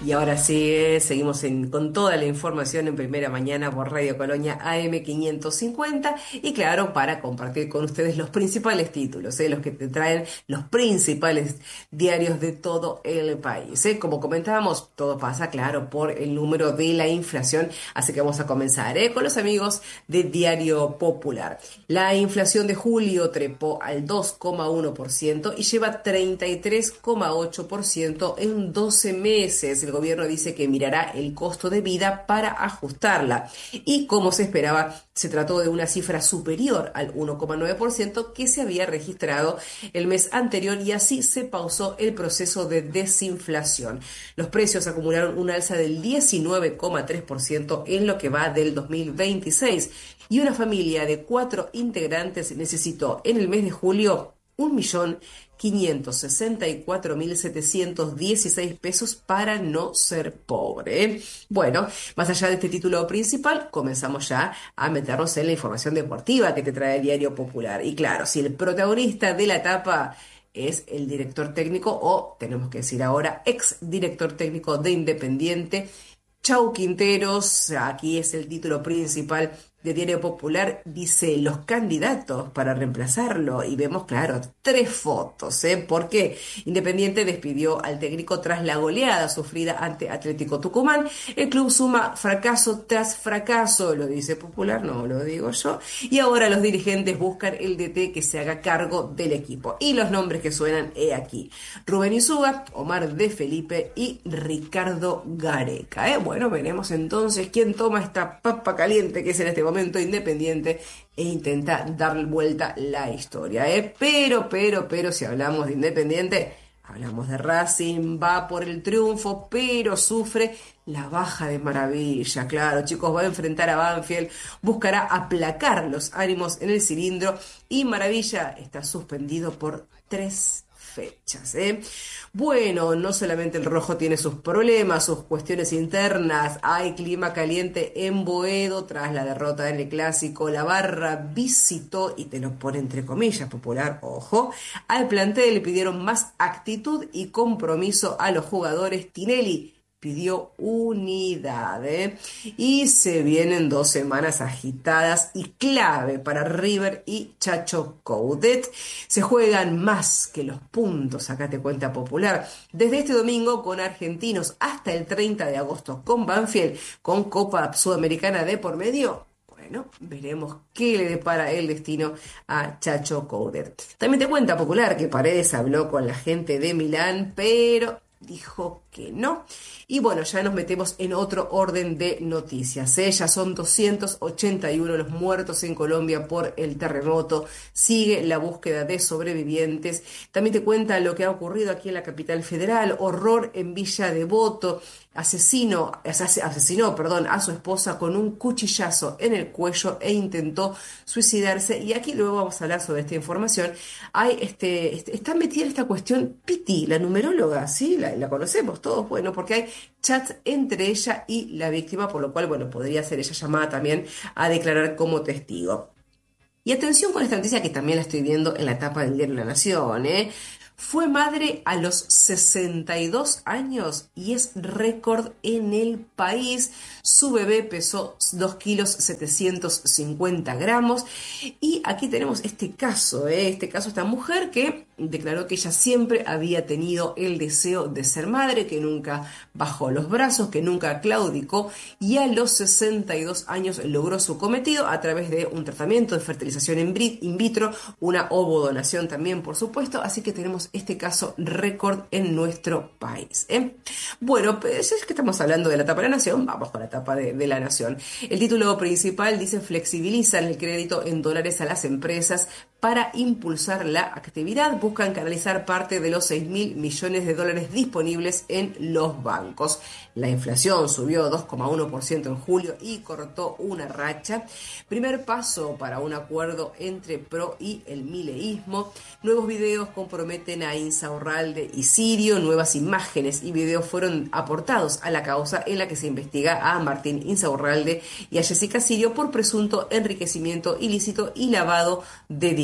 Y ahora sí, seguimos con toda la información en Primera Mañana por Radio Colonia AM 550 y claro, para compartir con ustedes los principales títulos, los que te traen los principales diarios de todo el país. Como comentábamos, todo pasa, claro, por el número de la inflación, así que vamos a comenzar con los amigos de Diario Popular. La inflación de julio trepó al 2,1% y lleva 33,8% en 12 meses. El gobierno dice que mirará el costo de vida para ajustarla. Y como se esperaba, se trató de una cifra superior al 1,9% que se había registrado el mes anterior y así se pausó el proceso de desinflación. Los precios acumularon un alza del 19,3% en lo que va del 2026 y una familia de 4 integrantes necesitó en el mes de julio 1.564.716 para no ser pobre. Bueno, más allá de este título principal, comenzamos ya a meternos en la información deportiva que te trae el Diario Popular. Y claro, si el protagonista de la etapa es el director técnico, o tenemos que decir ahora, ex director técnico de Independiente, Chau Quinteros, aquí es el título principal de Diario Popular, dice los candidatos para reemplazarlo y vemos, claro, 3 fotos, porque Independiente despidió al técnico tras la goleada sufrida ante Atlético Tucumán. El club suma fracaso tras fracaso, lo dice Popular, no lo digo yo, y ahora los dirigentes buscan el DT que se haga cargo del equipo. Y los nombres que suenan aquí: Rubén Insúa, Omar de Felipe y Ricardo Gareca. Bueno, veremos entonces quién toma esta papa caliente que es en este momento Independiente e intenta dar vuelta la historia. Pero, si hablamos de Independiente, hablamos de Racing, va por el triunfo, pero sufre la baja de Maravilla. Claro, chicos, va a enfrentar a Banfield, buscará aplacar los ánimos en el cilindro y Maravilla está suspendido por 3 fechas. Bueno, no solamente el rojo tiene sus problemas, sus cuestiones internas, hay clima caliente en Boedo tras la derrota en el clásico. La barra visitó, y te lo pone entre comillas Popular, ojo, al plantel. Le pidieron más actitud y compromiso a los jugadores. Tinelli pidió unidad, y se vienen 2 semanas agitadas y clave para River y Chacho Coudet. Se juegan más que los puntos, acá te cuenta Popular, desde este domingo con Argentinos hasta el 30 de agosto con Banfield, con Copa Sudamericana de por medio. Bueno, veremos qué le depara el destino a Chacho Coudet. También te cuenta Popular que Paredes habló con la gente de Milán, pero dijo que no. Y bueno, ya nos metemos en otro orden de noticias. Ya son 281 los muertos en Colombia por el terremoto. Sigue la búsqueda de sobrevivientes. También te cuenta lo que ha ocurrido aquí en la capital federal. Horror en Villa Devoto. Asesinó, a su esposa con un cuchillazo en el cuello e intentó suicidarse. Y aquí luego vamos a hablar sobre esta información. Está metida en esta cuestión Piti, la numeróloga, ¿sí? La conocemos todos, bueno, porque hay chats entre ella y la víctima, por lo cual, bueno, podría ser ella llamada también a declarar como testigo. Y atención con esta noticia que también la estoy viendo en la tapa del diario La Nación. Fue madre a los 62 años y es récord en el país. Su bebé pesó 2 kilos 750 gramos. Y aquí tenemos este caso, esta mujer que declaró que ella siempre había tenido el deseo de ser madre, que nunca bajó los brazos, que nunca claudicó, y a los 62 años logró su cometido a través de un tratamiento de fertilización in vitro, una ovodonación también, por supuesto. Así que tenemos este caso récord en nuestro país. Bueno, pues es que estamos hablando de la etapa de la Nación, vamos con la etapa de la Nación. El título principal dice: flexibilizan el crédito en dólares a las empresas para impulsar la actividad. Buscan canalizar parte de los 6.000 millones de dólares disponibles en los bancos. La inflación subió 2,1% en julio y cortó una racha. Primer paso para un acuerdo entre PRO y el mileísmo. Nuevos videos comprometen a Insaurralde y Sirio. Nuevas imágenes y videos fueron aportados a la causa en la que se investiga a Martín Insaurralde y a Jessica Sirio por presunto enriquecimiento ilícito y lavado de dinero.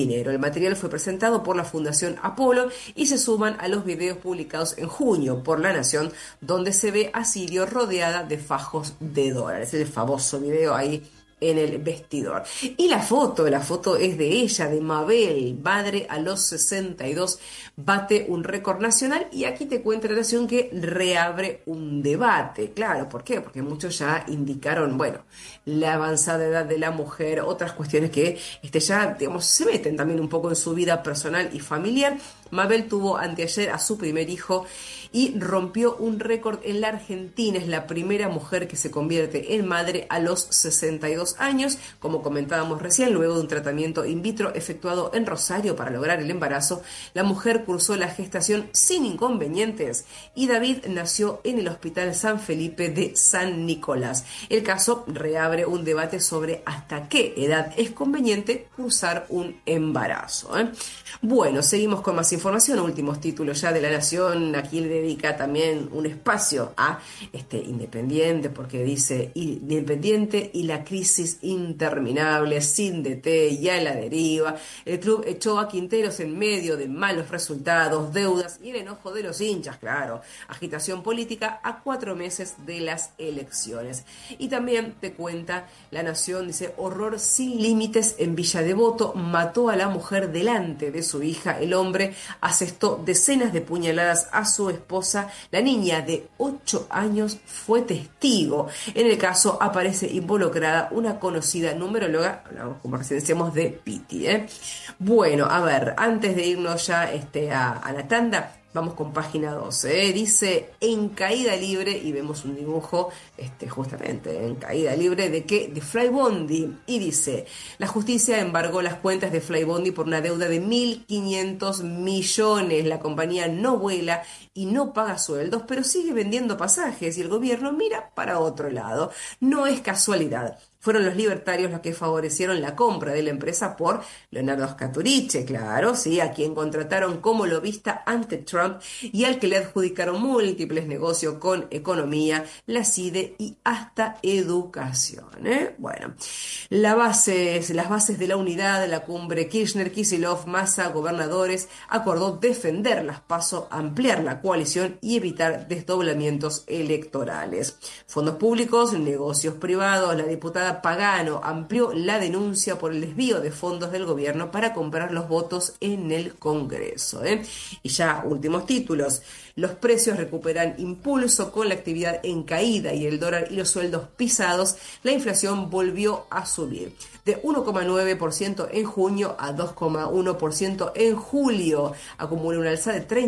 dinero. El material fue presentado por la Fundación Apolo y se suman a los videos publicados en junio por La Nación, donde se ve a Sirio rodeada de fajos de dólares. El famoso video ahí en el vestidor. Y la foto es de ella, de Mabel, madre a los 62, bate un récord nacional. Y aquí te cuenta La Nación que reabre un debate. Claro, ¿por qué? Porque muchos ya indicaron, bueno, la avanzada edad de la mujer, otras cuestiones que ya, digamos, se meten también un poco en su vida personal y familiar. Mabel tuvo anteayer a su primer hijo y rompió un récord en la Argentina. Es la primera mujer que se convierte en madre a los 62 años, como comentábamos recién, luego de un tratamiento in vitro efectuado en Rosario para lograr el embarazo. La mujer cursó la gestación sin inconvenientes y David nació en el Hospital San Felipe de San Nicolás. El caso reabre un debate sobre hasta qué edad es conveniente cursar un embarazo, ¿eh? Bueno, seguimos con más información, últimos títulos ya de La Nación. Aquí le dedica también un espacio a Independiente, porque dice Independiente y la crisis interminable, sin DT, ya en la deriva. El club echó a Quinteros en medio de malos resultados, deudas y el enojo de los hinchas, claro. Agitación política a 4 meses de las elecciones. Y también te cuenta La Nación, dice, horror sin límites en Villa Devoto, mató a la mujer delante de su hija. El hombre asestó decenas de puñaladas a su esposa. La niña de 8 años fue testigo. En el caso aparece involucrada una conocida numeróloga, hablamos como recién decíamos de Piti, ¿eh? Bueno, a ver, antes de irnos ya a la tanda, vamos con página 12, ¿eh? Dice, en caída libre, y vemos un dibujo, justamente, en caída libre, ¿de qué? De Flybondi. Y dice, la justicia embargó las cuentas de Flybondi por una deuda de 1.500 millones. La compañía no vuela y no paga sueldos, pero sigue vendiendo pasajes y el gobierno mira para otro lado. No es casualidad. Fueron los libertarios los que favorecieron la compra de la empresa por Leonardo Scaturice, claro, sí, a quien contrataron como lobista ante Trump y al que le adjudicaron múltiples negocios con economía, la CIDE y hasta educación, ¿eh? Bueno, las bases de la unidad de la cumbre Kirchner, Kicillof, Massa, gobernadores, acordó defender las PASO, ampliar la coalición y evitar desdoblamientos electorales. Fondos públicos, negocios privados, la diputada Pagano amplió la denuncia por el desvío de fondos del gobierno para comprar los votos en el Congreso, ¿eh? Y ya últimos títulos. Los precios recuperan impulso con la actividad en caída y el dólar y los sueldos pisados. La inflación volvió a subir de 1,9% en junio a 2,1% en julio. Acumula una alza de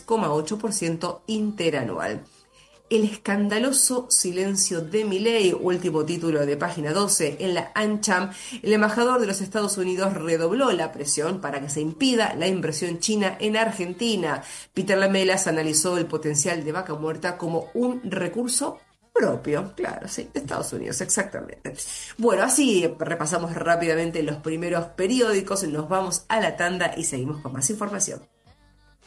33,8% interanual. El escandaloso silencio de Milei, último título de página 12, en la ANCHAM, el embajador de los Estados Unidos redobló la presión para que se impida la inversión china en Argentina. Peter Lamelas analizó el potencial de Vaca Muerta como un recurso propio, claro, sí, de Estados Unidos, exactamente. Bueno, así repasamos rápidamente los primeros periódicos, nos vamos a la tanda y seguimos con más información.